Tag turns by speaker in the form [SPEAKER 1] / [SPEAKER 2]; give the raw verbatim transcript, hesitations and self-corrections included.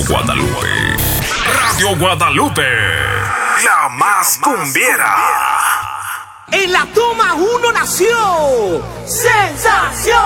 [SPEAKER 1] Guadalupe. Radio Guadalupe. La más cumbiera.
[SPEAKER 2] En la toma uno nació Sensación.